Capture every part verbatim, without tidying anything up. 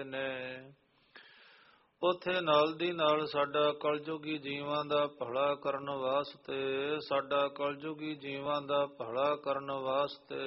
ਨੇ। ਉੱਥੇ ਨਾਲ ਦੀ ਨਾਲ ਸਾਡਾ ਕਲਯੁਗੀ ਜੀਵਾਂ ਦਾ ਭਲਾ ਕਰਨ ਵਾਸਤੇ ਸਾਡਾ ਕਲਯੁਗੀ ਜੀਵਾਂ ਦਾ ਭਲਾ ਕਰਨ ਵਾਸਤੇ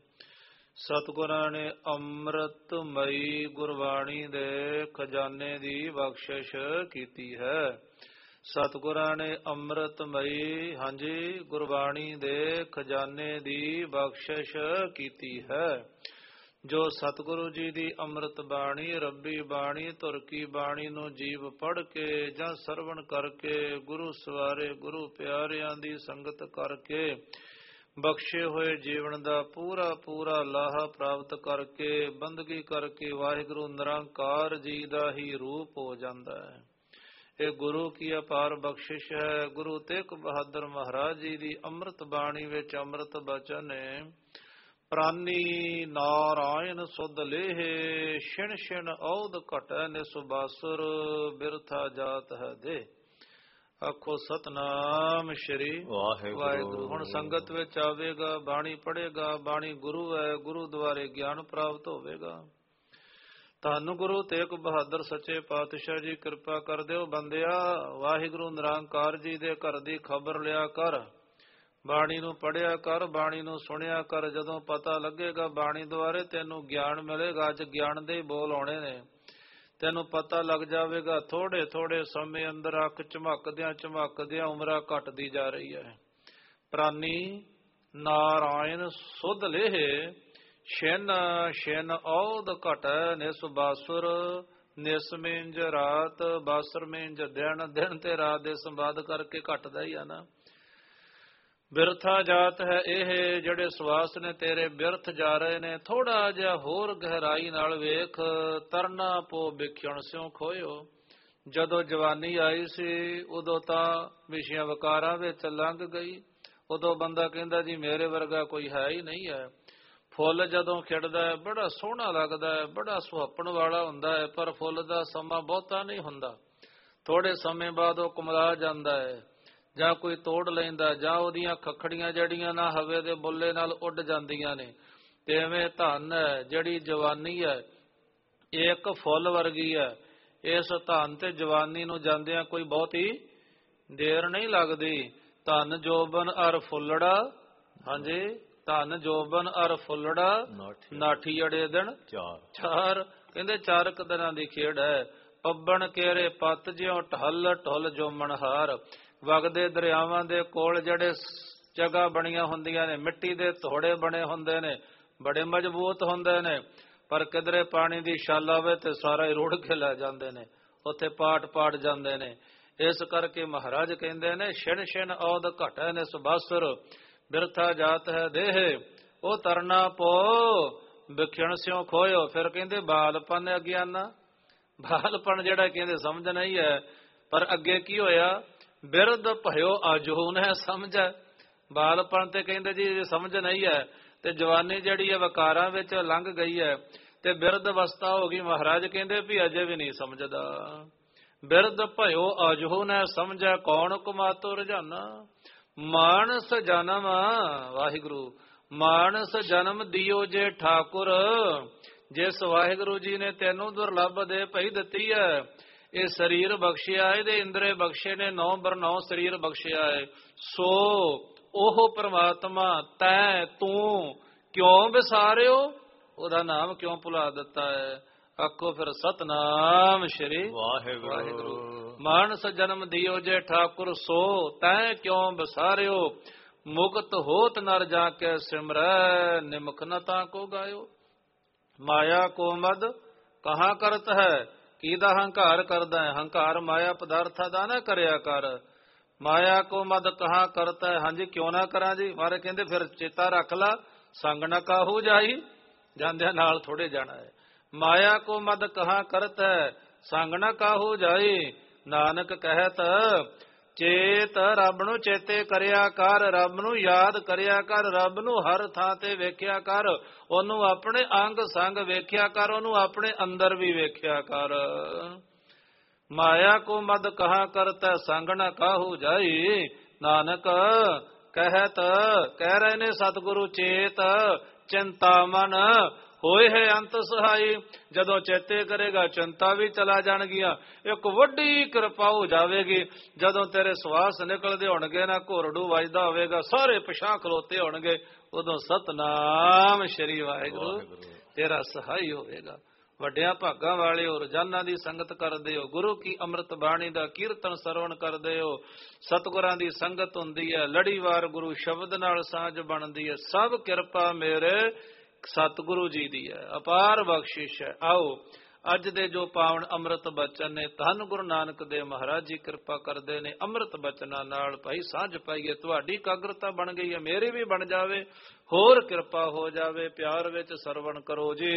ਸਤਿਗੁਰਾਂ ਨੇ ਅੰਮ੍ਰਿਤਮਈ ਗੁਰਬਾਣੀ ਦੇ ਖਜ਼ਾਨੇ ਦੀ ਬਖਸ਼ਿਸ਼ ਕੀਤੀ ਹੈ। ਸਤਿਗੁਰਾਂ ਨੇ ਅੰਮ੍ਰਿਤਮਈ ਹਾਂਜੀ ਗੁਰਬਾਣੀ ਦੇ ਖਜ਼ਾਨੇ ਦੀ ਬਖਸ਼ਿਸ਼ ਕੀਤੀ ਹੈ। ਜੋ ਸਤਿਗੁਰੂ ਜੀ ਦੀ ਅੰਮ੍ਰਿਤ ਬਾਣੀ ਰੱਬੀ ਬਾਣੀ ਧੁਰ ਕੀ ਬਾਣੀ ਨੂੰ ਜੀਵ ਪੜ੍ਹ ਕੇ ਜਾਂ ਸਰਵਣ ਕਰਕੇ ਗੁਰੂ ਸਵਾਰੇ ਗੁਰੂ ਪਿਆਰਿਆਂ ਦੀ ਸੰਗਤ ਕਰਕੇ ਬਖਸ਼ੇ ਹੋਏ ਜੀਵਨ ਦਾ ਪੂਰਾ ਪੂਰਾ ਲਾਹਾ ਪ੍ਰਾਪਤ ਕਰਕੇ ਬੰਦਗੀ ਕਰਕੇ ਵਾਹਿਗੁਰੂ ਨਿਰੰਕਾਰ ਜੀ ਦਾ ਹੀ ਰੂਪ ਹੋ ਜਾਂਦਾ ਹੈ। ਇਹ ਗੁਰੂ ਕੀ ਅਪਾਰ ਬਖਸ਼ਿਸ਼ ਹੈ। ਗੁਰੂ ਤੇਗ ਬਹਾਦਰ ਮਹਾਰਾਜ ਜੀ ਦੀ ਅੰਮ੍ਰਿਤ ਬਾਣੀ ਵਿੱਚ ਅੰਮ੍ਰਿਤ ਬਚਨ ਹੈ, ਪ੍ਰਾਨੀ ਨਾਰਾਇਣ ਸੁਧ ਲੇਹ ਛਿਣ ਛਿਣ ਔਦ ਘਟੈ ਨਿਸੁਬਾਸੁਰ ਬਿਰਥਾ ਜਾਤ ਹੈ ਦੇ। ਆਖੋ ਸਤਨਾਮ ਸ਼੍ਰੀ ਵਾਹਿਗੁਰੂ। ਹੁਣ ਸੰਗਤ ਵਿੱਚ ਆਵੇਗਾ, ਬਾਣੀ ਪੜ੍ਹੇਗਾ, ਬਾਣੀ ਗੁਰੂ ਹੈ, ਗੁਰੂ ਦੁਆਰੇ ਗਿਆਨ ਪ੍ਰਾਪਤ ਹੋਵੇਗਾ। ਧੰਨ ਗੁਰੂ ਤੇਗ ਬਹਾਦਰ ਸੱਚੇ ਪਾਤਸ਼ਾਹ ਜੀ ਕਿਰਪਾ ਕਰ ਦਿਓ ਬੰਦਿਆ। ਵਾਹਿਗੁਰੂ ਨਿਰੰਕਾਰ ਜੀ ਦੇ ਘਰ ਦੀ ਖਬਰ ਲਿਆ ਕਰ, ਬਾਣੀ ਨੂੰ ਪੜ੍ਹਿਆ ਕਰ, ਬਾਣੀ ਨੂੰ ਸੁਣਿਆ ਕਰ। ਜਦੋਂ ਪਤਾ ਲੱਗੇਗਾ ਬਾਣੀ ਦੁਆਰੇ ਤੈਨੂੰ ਗਿਆਨ ਮਿਲੇਗਾ। ਅੱਜ ਗਿਆਨ ਦੇ ਬੋਲ ਆਉਣੇ ਨੇ, ਤੈਨੂੰ ਪਤਾ ਲੱਗ ਜਾਵੇਗਾ। ਥੋੜੇ ਥੋੜੇ ਸਮੇਂ ਅੰਦਰ ਅੱਖ ਝਮਕਦਿਆਂ ਝਮਕਦਿਆਂ ਉਮਰਾਂ ਘਟਦੀ ਜਾ ਰਹੀ ਹੈ। ਪ੍ਰਾਨੀ ਨਾਰਾਇਣ ਸੁਧ ਲੇਹ ਛਿਨ ਛਿਨ ਔਦ ਘਟੈ ਨਿਸ ਬਾਸੁਰ ਨਿਸ ਮਿੰਜ ਰਾਤ ਬਾਸਰ ਮਿੰਜ ਦਿਨ। ਦਿਨ ਤੇ ਰਾਤ ਦੇ ਸੰਵਾਦ ਕਰਕੇ ਘਟਦਾ ਹੀ ਆ ਨਾ। ਬਿਰਥਾ ਜਾਤ ਹੈ ਇਹ ਜਿਹੜੇ ਸਵਾਸ ਨੇ ਤੇਰੇ ਬਿਰਥ ਜਾ ਰਹੇ ਨੇ। ਥੋੜਾ ਜਿਹਾ ਹੋਰ ਗਹਿਰਾਈ ਨਾਲ ਵੇਖ, ਤਰਨਾ ਪੋ ਵਿਖਿਆਣ ਸਿਉ ਖੋਇਓ। ਜਦੋਂ ਜਵਾਨੀ ਆਈ ਸੀ ਉਦੋਂ ਤਾਂ ਵਿਸ਼ਿਆਂ ਵਕਾਰਾਂ ਵਿੱਚ ਲੰਘ ਗਈ। ਉਦੋਂ ਬੰਦਾ ਕਹਿੰਦਾ ਜੀ ਮੇਰੇ ਵਰਗਾ ਕੋਈ ਹੈ ਹੀ ਨਹੀਂ ਹੈ। ਫੁੱਲ ਜਦੋਂ ਖਿੜਦਾ ਹੈ ਬੜਾ ਸੋਹਣਾ ਲੱਗਦਾ ਹੈ, ਬੜਾ ਸੁਹੱਪਣ ਵਾਲਾ ਹੁੰਦਾ ਹੈ, ਪਰ ਫੁੱਲ ਦਾ ਸਮਾਂ ਬਹੁਤਾ ਨਹੀਂ ਹੁੰਦਾ। ਥੋੜੇ ਸਮੇਂ ਬਾਅਦ ਉਹ ਕੁਮਲਾ ਜਾਂਦਾ ਹੈ ਜਾਂ ਕੋਈ ਤੋੜ ਲੈਂਦਾ, ਜਾਂ ਉਹਦੀਆਂ ਖੱਖੜੀਆਂ ਜਿਹੜੀਆਂ ਨਾ ਹਵੇ ਦੇ ਬੁੱਲੇ ਨਾਲ ਉੱਡ ਜਾਂਦੀਆਂ ਨੇ। ਤੇ ਐਵੇਂ ਧਨ ਹੈ ਜਿਹੜੀ ਜਵਾਨੀ ਹੈ ਇਹ ਇੱਕ ਫੁੱਲ ਵਰਗੀ ਹੈ। ਇਸ ਧਨ ਤੇ ਜਵਾਨੀ ਨੂੰ ਜਾਂਦਿਆਂ ਕੋਈ ਬਹੁਤੀ ਦੇਰ ਨਹੀਂ ਲੱਗਦੀ। ਧਨ ਜੋਬਨ ਅਰ ਫੁੱਲੜਾ ਹਾਂਜੀ ਧਨ ਜੋਬਨ ਅਰ ਫੁੱਲੜਾ ਨਾਠੀ ਅੜੇ ਦਿਨ ਚਾਰ ਚਾਰ ਕਹਿੰਦੇ ਚਾਰ ਕੁ ਦਿਨਾਂ ਦੀ ਖੇਡ ਹੈ। ਪੱਬਣ ਕੇਰੇ ਪੱਤ ਜਿਉ ਢਲ ਢੁੱਲ ਜੋਮਣ ਹਾਰ। ਵਗਦੇ ਦਰਿਆਵਾਂ ਦੇ ਕੋਲ ਜਿਹੜੇ ਜਗ੍ਹਾ ਬਣੀਆਂ ਹੁੰਦੀਆਂ ਨੇ, ਮਿੱਟੀ ਦੇ ਥੋੜੇ ਬਣੇ ਹੁੰਦੇ ਨੇ, ਬੜੇ ਮਜ਼ਬੂਤ ਹੁੰਦੇ ਨੇ, ਪਰ ਕਿਧਰੇ ਪਾਣੀ ਦੀ ਛੱਲ ਆਵੇ ਤੇ ਸਾਰਾ ਹੀ ਰੁੜ ਕੇ ਲੈ ਜਾਂਦੇ ਨੇ, ਉੱਥੇ ਪਾਟ ਪਾਟ ਜਾਂਦੇ ਨੇ। ਇਸ ਕਰਕੇ ਮਹਾਰਾਜ ਕਹਿੰਦੇ ਨੇ ਛਿਣ ਛਿਣ ਔਦ ਘਟੈ ਨਿਸ ਬਾਸੁਰ ਬਿਰਥਾ ਜਾਤ ਹੈ ਦੇਹ। ਉਹ ਤਰਨਾ ਪੋ ਵਿਖਿਆਣ ਸਿਉ ਖੋਇਓ। ਫਿਰ ਕਹਿੰਦੇ ਬਾਲਪਨ ਅਗਿਆਨਾ, ਬਾਲਪਨ ਜਿਹੜਾ ਕਹਿੰਦੇ ਸਮਝ ਨਹੀਂ ਹੈ। ਪਰ ਅੱਗੇ ਕੀ ਹੋਇਆ? ਬਿਰਧ ਭਇਓ ਆਜੂਨ ਹੈ ਸਮਝ ਹੈ। ਬਾਲਪਨ ਤੇ ਕਹਿੰਦੇ ਜੀ ਸਮਝ ਨਹੀਂ ਹੈ, ਤੇ ਜਵਾਨੀ ਜਿਹੜੀ ਹੈ ਵਕਾਰਾਂ ਵਿੱਚ ਲੰਘ ਗਈ ਹੈ, ਤੇ ਬਿਰਧ ਅਵਸਥਾ ਹੋ ਗਈ। ਮਹਾਰਾਜ ਕਹਿੰਦੇ ਵੀ ਅਜੇ ਵੀ ਨਹੀਂ ਸਮਝਦਾ। ਬਿਰਧ ਭਇਓ ਆਜੂਨ ਹੈ ਸਮਝੈ ਕੌਣ ਕੁਮਾਤੋ ਰੁਝਾਨਾ। ਮਾਨਸ ਜਨਮ ਵਾਹਿਗੁਰੂ ਮਾਨਸ ਜਨਮ ਦਿਓ ਜੇ ਠਾਕੁਰ। ਜਿਸ ਵਾਹਿਗੁਰੂ ਜੀ ਨੇ ਤੈਨੂੰ ਦੁਰਲੱਭ ਦੇ ਭਈ ਦਿੱਤੀ ਹੈ, ਇਹ ਸਰੀਰ ਬਖਸ਼ਿਆ, ਇਹਦੇ ਇੰਦਰੇ ਬਖਸ਼ੇ ਨੇ, ਨੌ ਬਰਨੌ ਸਰੀਰ ਬਖਸ਼ਿਆ ਹੈ, ਸੋ ਉਹ ਪ੍ਰਮਾਤਮਾ ਤੈਂ ਤੂੰ ਕਿਉਂ ਵਿਸਾਰਿਓ, ਉਹਦਾ ਨਾਮ ਕਿਉਂ ਭੁਲਾ ਦਿੱਤਾ ਹੈ। ਆਖੋ ਫਿਰ ਸਤਨਾਮ ਸ਼੍ਰੀ ਵਾਹਿਗੁਰੂ। ਮਾਨਸ ਜਨਮ ਦਿਓ ਜੇ ਠਾਕੁਰ, ਸੋ ਤੈਂ ਕਿਉਂ ਵਿਸਾਰਿਓ। ਮੁਕਤ ਹੋਤ ਨਰ ਜਾ ਕੇ ਸਿਮਰੈ, ਨਿਮਖ ਨ ਤਾ ਕੋ ਗਾਇਓ। ਮਾਇਆ ਕੋ ਮਦ ਕਹਾਂ ਕਰਤ ਹੈ, ਕਿਹਦਾ ਹੰਕਾਰ ਕਰਦਾ ਹੈ। ਹੰਕਾਰ ਮਾਇਆ ਪਦਾਰਥਾਂ ਦਾ ਨਾ ਕਰਿਆ ਕਰ। ਮਾਇਆ ਕੋ ਮਦ ਕਹਾਂ ਕਰਤਾ ਹੈ, ਹਾਂਜੀ ਕਿਉਂ ਨਾ ਕਰਾਂ ਜੀ। ਮਾਰੇ ਕਹਿੰਦੇ ਫਿਰ ਚੇਤਾ ਰੱਖ ਲਾ, ਸੰਗ ਨਾ ਕਾਹੂ ਜਾਈ, ਜਾਂਦਿਆਂ ਨਾਲ ਥੋੜੇ ਜਾਣਾ ਹੈ। ਮਾਇਆ ਕੋ ਮਦ ਕਹਾਂ ਕਰਤ ਹੈ, ਸੰਗ ਨਾ ਕਾਹੂ ਜਾਈ। ਨਾਨਕ ਕਹਿਤ ਚੇਤ ਰੱਬ ਨੂੰ ਚੇਤੇ ਕਰਿਆ ਕਰ, ਰੱਬ ਨੂੰ ਯਾਦ ਕਰਿਆ ਕਰ, ਰੱਬ ਨੂੰ ਹਰ ਥਾਂ ਤੇ ਵੇਖਿਆ ਕਰ, ਉਹਨੂੰ ਆਪਣੇ ਅੰਗ ਸੰਗ ਵੇਖਿਆ ਕਰ, ਉਹਨੂੰ ਆਪਣੇ ਅੰਦਰ ਵੀ ਵੇਖਿਆ ਕਰ। ਮਾਇਆ ਕੋ ਮਦ ਕਹਾਂ ਕਰਤਾ ਸੰਗ ਨਾ ਕਾਹੂ ਜਾਈ। ਨਾਨਕ ਕਹਿਤ ਕਹਿ ਰਹੇ ਨੇ ਸਤਿਗੁਰੂ ਚੇਤ ਚਿੰਤਾ ਮਨ ਹੋਏ ਹੈ ਅੰਤ ਸਹਾਈ। ਜਦੋਂ ਚੇਤੇ ਕਰੇਗਾ ਚਿੰਤਾ ਵੀ ਚਲਾ ਜਾਣਗੀਆਂ। ਇੱਕ ਵੱਡੀ ਕਿਰਪਾ ਹੋ ਜਾਵੇਗੀ। ਜਦੋਂ ਤੇਰੇ ਸਵਾਸ ਨਿਕਲਦੇ ਹੋਣਗੇ ਨਾ, ਘੋਰੜੂ ਵੱਜਦਾ ਹੋਵੇਗਾ, ਸਾਰੇ ਪਿਛਾਂ ਖਲੋਤੇ ਹੋਣਗੇ, ਉਦੋਂ ਸਤਨਾਮ ਸ਼੍ਰੀ ਵਾਹਿਗੁਰੂ ਤੇਰਾ ਸਹਾਈ ਹੋਵੇਗਾ। ਵੱਡਿਆਂ ਭਾਗਾਂ ਵਾਲੇ ਹੋ, ਰੋਜ਼ਾਨਾ ਦੀ ਸੰਗਤ ਕਰਦੇ ਹੋ, ਗੁਰੂ ਕੀ ਅੰਮ੍ਰਿਤ ਬਾਣੀ ਦਾ ਕੀਰਤਨ ਸਰਵਣ ਕਰਦੇ ਹੋ, ਸਤਿਗੁਰਾਂ ਦੀ ਸੰਗਤ ਹੁੰਦੀ ਹੈ, ਲੜੀਵਾਰ ਗੁਰੂ ਸ਼ਬਦ ਨਾਲ ਸਾਂਝ ਬਣਦੀ ਹੈ। ਸਭ ਕਿਰਪਾ ਮੇਰੇ ਸਤਿਗੁਰੂ ਜੀ ਦੀ ਹੈ, ਅਪਾਰ ਬਖਸ਼ਿਸ਼ ਹੈ। ਆਓ ਅੱਜ ਦੇ ਜੋ ਪਾਵਨ ਅੰਮ੍ਰਿਤ ਬਚਨ ਨੇ, ਧੰਨ ਗੁਰੂ ਨਾਨਕ ਦੇਵ ਮਹਾਰਾਜ ਜੀ ਕਿਰਪਾ ਕਰਦੇ ਨੇ। ਅੰਮ੍ਰਿਤ ਬਚਨਾਂ ਨਾਲ ਭਾਈ ਸਾਂਝ ਪਾਈਏ। ਤੁਹਾਡੀ ਇਕਾਗਰਤਾ ਬਣ ਗਈ ਹੈ, ਮੇਰੀ ਵੀ ਬਣ ਜਾਵੇ, ਹੋਰ ਕਿਰਪਾ ਹੋ ਜਾਵੇ। ਪਿਆਰ ਵਿੱਚ ਸਰਵਣ ਕਰੋ ਜੀ।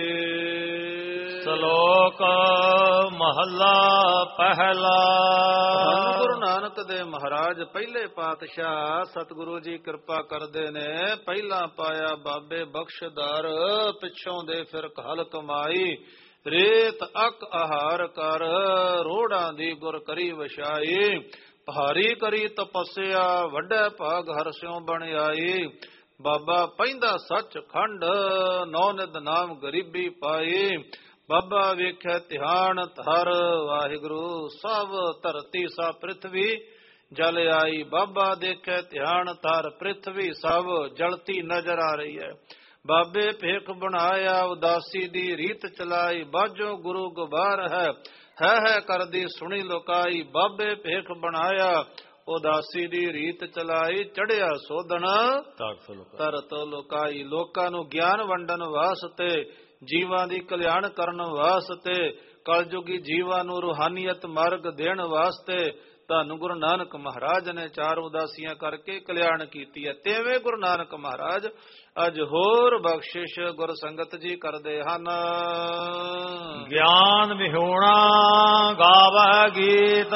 ਸ਼ਲੋਕ ਮਹੱਲਾ ਪਹਿਲਾ। ਧੰਨ ਗੁਰੂ ਨਾਨਕ ਦੇਵ ਮਹਾਰਾਜ ਪਹਿਲੇ ਪਾਤਸ਼ਾਹ ਸਤਿਗੁਰੂ ਜੀ ਕਿਰਪਾ ਕਰਦੇ ਨੇ। ਪਹਿਲਾਂ ਪਾਇਆ ਬਾਬੇ ਬਖਸ਼ਦਾਰ, ਪਿੱਛੋਂ ਦੇ ਫਿਰ ਘਲ ਕਮਾਈ। ਰੇਤ ਅਕ ਆਹਾਰ ਕਰ, ਰੋੜਾਂ ਦੀ ਗੁਰ ਕਰੀ ਵਛਾਈ। ਭਾਰੀ ਕਰੀ ਤਪੱਸਿਆ, ਵੱਡਾ ਭਾਗ ਹਰਸਿਓ ਬਣ ਆਈ। ਬਾਬਾ ਪੈਂਦਾ ਸੱਚ ਖੰਡ, ਨੌ ਨਿਧ ਨਾਮ ਗਰੀਬੀ ਪਾਈ। ਬਾਬਾ ਵੇਖਿਆ ਧਿਆਨ ਧਰ, ਵਾਹਿਗੁਰੂ ਸਭ ਧਰਤੀ ਸਾ ਪ੍ਰਿਥਵੀ ਜਲ ਆਈ। ਬਾਬਾ ਦੇਖੇ ਧਿਆਨ ਧਰ, ਪ੍ਰਿਥਵੀ ਸਭ ਜਲਤੀ ਨਜ਼ਰ ਆ ਰਹੀ ਹੈ। ਬਾਬੇ ਭੇਖ ਬਣਾਇਆ, ਉਦਾਸੀ ਦੀ ਰੀਤ ਚਲਾਈ। ਬਾਝੋ ਗੁਰੂ ਗੁਬਾਰ ਹੈ, ਹੈ ਹੈ ਕਰਦੀ ਸੁਣੀ ਲੋਕਾਈ। ਬਾਬੇ ਭੇਖ ਬਣਾਇਆ, ਉਦਾਸੀ ਦੀ ਰੀਤ ਚਲਾਈ। ਚੜਿਆ ਸੋਧਣ ਤਰਤ ਲੋਕਾਈ। ਲੋਕਾਂ ਨੂੰ ਗਿਆਨ ਵੰਡਣ ਵਾਸਤੇ, ਜੀਵਾਂ ਦੀ ਕਲਿਆਣ ਕਰਨ ਵਾਸਤੇ, ਕਲਯੁਗੀ ਜੀਵਾਂ ਨੂੰ ਰੂਹਾਨੀਅਤ ਮਾਰਗ ਦੇਣ ਵਾਸਤੇ ਧੰਨ ਗੁਰੂ ਨਾਨਕ ਮਹਾਰਾਜ ਨੇ ਚਾਰ ਉਦਾਸੀਆਂ ਕਰਕੇ ਕਲਿਆਣ ਕੀਤੀ ਹੈ। ਤੇਵੇਂ ਗੁਰੂ ਨਾਨਕ ਮਹਾਰਾਜ ਅੱਜ ਹੋਰ ਬਖਸ਼ਿਸ਼ ਗੁਰ ਸੰਗਤ ਜੀ ਕਰਦੇ ਹਨ। ਗਿਆਨ ਵਿਹੋਣਾ ਗਾਵੈ ਗੀਤ।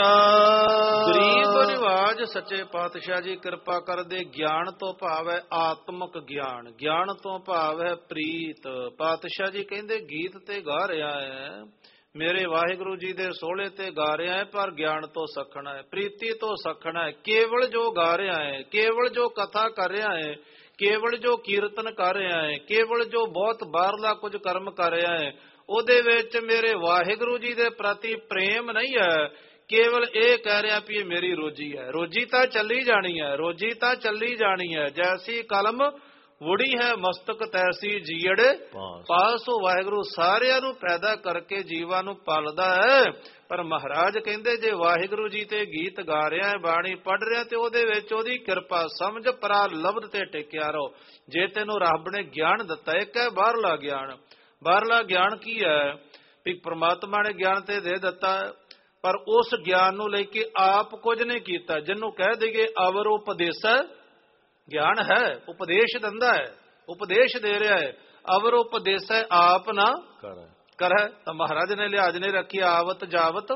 ਗਰੀਬ ਨਿਵਾਜ ਸੱਚੇ ਪਾਤਸ਼ਾਹ ਜੀ ਕਿਰਪਾ ਕਰਦੇ। ਗਿਆਨ ਤੋਂ ਭਾਵ ਹੈ ਆਤਮਿਕ ਗਿਆਨ, ਗਿਆਨ ਤੋਂ ਭਾਵ ਹੈ ਪ੍ਰੀਤ। ਪਾਤਸ਼ਾਹ ਜੀ ਕਹਿੰਦੇ ਗੀਤ ਤੇ ਗਾ ਰਿਹਾ ਹੈ, ਮੇਰੇ ਵਾਹਿਗੁਰੂ ਜੀ ਦੇ ਸੋਹਲੇ ਤੇ ਗਾ ਰਿਹਾ ਹੈ, ਪਰ ਗਿਆਨ ਤੋਂ ਸਖਣਾ ਹੈ, ਪ੍ਰੀਤੀ ਤੋਂ ਸਖਣਾ ਹੈ। ਕੇਵਲ ਜੋ ਗਾ ਰਿਹਾ ਹੈ, ਕੇਵਲ ਜੋ ਕਥਾ ਕਰ ਰਿਹਾ ਹੈ, ਕੇਵਲ ਜੋ ਕੀਰਤਨ ਕਰ ਰਿਹਾ ਹੈ, ਕੇਵਲ ਜੋ ਬਹੁਤ ਬਾਹਰਲਾ ਕੁਝ ਕਰਮ ਕਰ ਰਿਹਾ ਹੈ, ਉਹਦੇ ਵਿੱਚ ਮੇਰੇ ਵਾਹਿਗੁਰੂ ਜੀ ਦੇ ਪ੍ਰਤੀ ਪ੍ਰੇਮ ਨਹੀਂ ਹੈ। ਕੇਵਲ ਇਹ ਕਹਿ ਰਿਹਾ ਵੀ ਇਹ ਮੇਰੀ ਰੋਜੀ ਹੈ। ਰੋਜੀ ਤਾਂ ਚੱਲੀ ਜਾਣੀ ਹੈ, ਰੋਜੀ ਤਾਂ ਚੱਲੀ ਜਾਣੀ ਹੈ। ਜੈਸੀ ਕਲਮ ਵੁੜੀ ਹੈ ਮਸਤਕ ਤੈਸੀ ਜੀੜ ਪਾਸ। ਵਾਹਿਗੁਰੂ ਸਾਰਿਆਂ ਨੂੰ ਪੈਦਾ ਕਰਕੇ ਜੀਵਾਂ ਨੂੰ ਪਾਲਦਾ ਹੈ, ਪਰ ਮਹਾਰਾਜ ਕਹਿੰਦੇ ਜੇ ਵਾਹਿਗੁਰੂ ਜੀ ਤੇ ਗੀਤ ਗਾ ਰਿਹਾ ਹੈ, ਬਾਣੀ ਪੜ ਰਿਹਾ, ਤੇ ਉਹਦੇ ਵਿੱਚ ਉਹਦੀ ਕਿਰਪਾ ਸਮਝ ਪਰਾ ਲਬਦ ਤੇ ਟਿਕਿਆ ਰਹੋ। ਜੇ ਤੈਨੂੰ ਰੱਬ ਨੇ ਗਿਆਨ ਦਿੱਤਾ, ਇੱਕ ਹੈ ਬਾਹਰਲਾ ਗਿਆਨ। ਬਾਹਰਲਾ ਗਿਆਨ ਕੀ ਹੈ ਵੀ ਪ੍ਰਮਾਤਮਾ ਨੇ ਗਿਆਨ ਤੇ ਦੇ ਦਿੱਤਾ, ਪਰ ਉਸ ਗਿਆਨ ਨੂੰ ਲੈ ਕੇ ਆਪ ਕੁਝ ਨਹੀਂ ਕੀਤਾ। ਜਿਹਨੂੰ ਕਹਿ ਦੇਈਏ ਅਵਰ ਉਪਦੇਸੈ ਗਿਆਨ ਹੈ, ਉਪਦੇਸ਼ ਦਿੰਦਾ ਹੈ, ਉਪਦੇਸ਼ ਦੇ ਰਿਹਾ ਹੈ। ਅਵਰ ਉਪਦੇਸੈ ਆਪ ਨਾ ਕਰੈ, ਤਾਂ ਮਹਾਰਾਜ ਨੇ ਲਿਹਾਜ਼ ਨੇ ਰੱਖੀ ਆਵਤ ਜਾਵਤ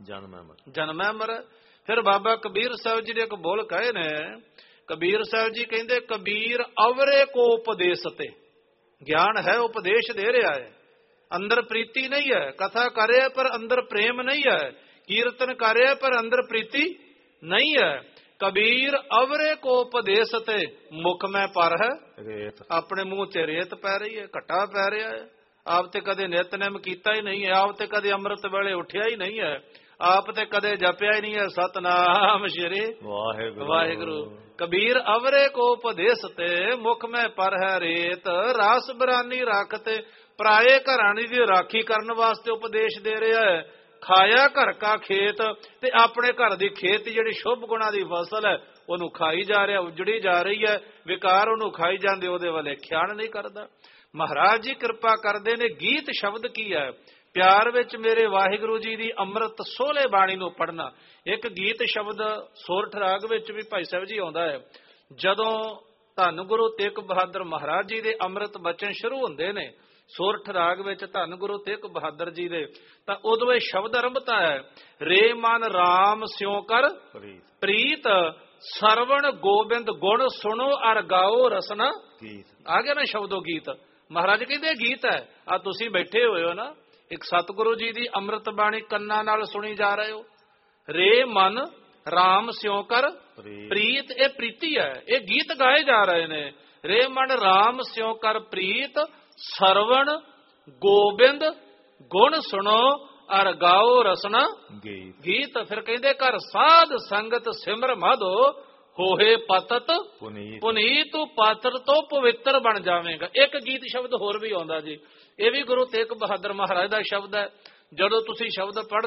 ਜਨਮੈ ਮਰੈ। ਫਿਰ ਬਾਬਾ ਕਬੀਰ ਸਾਹਿਬ ਜੀ ਨੇ ਇੱਕ ਬੋਲ ਕਹੇ ਨੇ। ਕਬੀਰ ਸਾਹਿਬ ਜੀ ਕਹਿੰਦੇ ਕਬੀਰ ਅਵਰੇ ਕੋ ਉਪਦੇਸ਼ ਤੇ। ਗਿਆਨ ਹੈ, ਉਪਦੇਸ਼ ਦੇ ਰਿਹਾ ਹੈ, ਅੰਦਰ ਪ੍ਰੀਤੀ ਨਹੀਂ ਹੈ। ਕਥਾ ਕਰ ਰਿਹਾ ਪਰ ਅੰਦਰ ਪ੍ਰੇਮ ਨਹੀਂ ਹੈ, ਕੀਰਤਨ ਕਰ ਰਿਹਾ ਪਰ ਅੰਦਰ ਪ੍ਰੀਤੀ ਨਹੀਂ ਹੈ। ਕਬੀਰ ਅਵਰੇ ਕੋ ਉਪਦੇਸ਼ ਤੇ ਮੁਖ ਮੈਂ ਪਰ ਹੈ। ਆਪਣੇ ਮੂੰਹ ਤੇ ਰੇਤ ਪੈ ਰਹੀ ਹੈ, ਘਟਾ ਪੈ ਰਿਹਾ ਹੈ। ਆਪ ਤੇ ਕਦੇ ਨਿਤਨੇਮ ਕੀਤਾ ਹੀ ਨਹੀਂ ਹੈ, ਆਪ ਤੇ ਕਦੇ ਅੰਮ੍ਰਿਤ ਵੇਲੇ ਉੱਠਿਆ ਹੀ ਨਹੀਂ ਹੈ, ਆਪ ਤੇ ਕਦੇ ਜਪਿਆ ਹੀ ਨਹੀਂ ਹੈ ਸਤਨਾਮ ਸ਼੍ਰੀ ਵਾਹਿਗੁਰੂ ਵਾਹਿਗੁਰੂ। ਕਬੀਰ ਅਵਰੇ ਕੋ ਉਪਦੇਸ਼ ਤੇ ਮੁਖ ਮੈਂ ਪਰ ਹੈ ਰੇਤ। ਰਾਸ ਬਰਾਨੀ ਰੱਖ ਤੇ ਪਰਾਏ ਘਰਾਣੀ ਦੀ ਰਾਖੀ ਕਰਨ ਵਾਸਤੇ ਉਪਦੇਸ਼ ਦੇ ਰਿਹਾ ਹੈ। ਖਾਇਆ ਘਰ ਕਾ ਖੇਤ, ਤੇ ਆਪਣੇ ਘਰ ਦੀ ਖੇਤ ਜਿਹੜੀ ਸ਼ੁਭ ਗੁਣਾ ਦੀ ਫਸਲ ਹੈ ਉਹਨੂੰ ਖਾਈ ਜਾ ਰਿਹਾ, ਉਜੜੀ ਜਾ ਰਹੀ ਹੈ। ਵਿਕਾਰ ਉਹਨੂੰ ਖਾਈ ਜਾਂਦੇ, ਉਹਦੇ ਵੱਲੇ ਖਿਆਲ ਨਹੀਂ ਕਰਦਾ। ਮਹਾਰਾਜ ਜੀ ਕਿਰਪਾ ਕਰਦੇ ਨੇ। ਗੀਤ ਸ਼ਬਦ ਕੀ ਹੈ? ਪਿਆਰ ਵਿੱਚ ਮੇਰੇ ਵਾਹਿਗੁਰੂ ਜੀ ਦੀ ਅੰਮ੍ਰਿਤ ਸੋਹਲੇ ਬਾਣੀ ਨੂੰ ਪੜ੍ਹਨਾ। ਇੱਕ ਗੀਤ ਸ਼ਬਦ ਸੋਰਠ ਰਾਗ ਵਿੱਚ ਵੀ ਭਾਈ ਸਾਹਿਬ ਜੀ ਆਉਂਦਾ ਹੈ। ਜਦੋਂ ਧੰਨ ਗੁਰੂ ਤੇਗ ਬਹਾਦਰ ਮਹਾਰਾਜ ਜੀ ਦੇ ਅੰਮ੍ਰਿਤ ਬਚਨ ਸ਼ੁਰੂ ਹੁੰਦੇ ਨੇ ਸੋਰਠ ਰਾਗ ਵਿੱਚ ਧੰਨ ਗੁਰੂ ਤੇਗ ਬਹਾਦਰ ਜੀ ਦੇ, ਤਾਂ ਉਦੋਂ ਇਹ ਸ਼ਬਦ ਆਰੰਭਤਾ ਹੈ, ਰੇ ਮਨ ਰਾਮ ਸਿਉ ਕਰ ਪ੍ਰੀਤ, ਸਰਵਣ ਗੋਬਿੰਦ ਗੁਣ ਸੁਣੋ ਅਰ ਗਾਓ ਰਸਨਾ ਗੀਤ। ਆ ਗਿਆ ਨਾ ਸ਼ਬਦੋ ਗੀਤ। ਮਹਾਰਾਜ ਕਹਿੰਦੇ ਗੀਤ ਹੈ। ਆ ਤੁਸੀਂ ਬੈਠੇ ਹੋਏ ਹੋ ਨਾ, ਇੱਕ ਸਤਿਗੁਰੂ ਜੀ ਦੀ ਅੰਮ੍ਰਿਤ ਬਾਣੀ ਕੰਨਾਂ ਨਾਲ ਸੁਣੀ ਜਾ ਰਹੇ ਹੋ। ਰੇ ਮਨ ਰਾਮ ਸਿਉ ਕਰ ਪ੍ਰੀਤ, ਇਹ ਪ੍ਰੀਤੀ ਹੈ, ਇਹ ਗੀਤ ਗਾਏ ਜਾ ਰਹੇ ਨੇ। ਰੇ ਮਨ ਰਾਮ ਸਿਉ ਕਰ ਪ੍ਰੀਤ, ਸਰਵਣ ਗੋਬਿੰਦ ਗੁਣ ਸੁਣੋ ਅਰ ਗਾਓ ਰਸਨਾ ਗੀਤ ਗੀਤ। ਫਿਰ ਕਹਿੰਦੇ ਘਰ ਸਾਧ ਸੰਗਤ ਸਿਮਰ ਮਾਧੋ ਹੋਏ ਪਤਤ ਪੁਨੀਤ ਪੁਨੀਤ, ਤੂੰ ਪਾਤਰ ਤੋਂ ਪਵਿੱਤਰ ਬਣ ਜਾਵੇਂਗਾ। ਇੱਕ ਗੀਤ ਸ਼ਬਦ ਹੋਰ ਵੀ ਆਉਂਦਾ ਜੀ, ਇਹ ਵੀ ਗੁਰੂ ਤੇਗ ਬਹਾਦਰ ਮਹਾਰਾਜ ਦਾ ਸ਼ਬਦ ਹੈ। ਜਦੋਂ ਤੁਸੀਂ ਸ਼ਬਦ ਪੜ੍ਹ